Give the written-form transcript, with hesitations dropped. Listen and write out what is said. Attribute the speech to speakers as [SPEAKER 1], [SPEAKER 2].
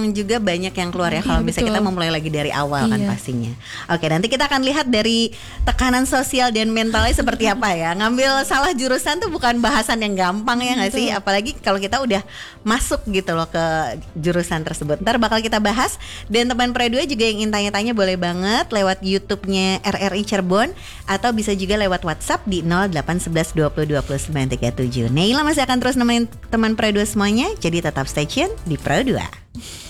[SPEAKER 1] uang juga banyak yang keluar ya kalau misalnya kita memulai lagi dari awal kan pastinya. Oke, nanti kita akan lihat dari tekanan sosial dan mentalnya seperti apa ya. Ngambil salah jurusan tuh bukan bahasan yang gampang ya nggak sih? Apalagi kalau kita udah masuk gitu loh ke jurusan tersebut. Ntar bakal kita bahas. Dan teman Pro 2 juga yang ingin tanya-tanya boleh banget lewat YouTube-nya RRI Cirebon atau bisa juga lewat WhatsApp di 0811 20 20 937. Neila masih akan terus nemenin teman Pro 2 semuanya. Jadi tetap stay tune di Pro 2.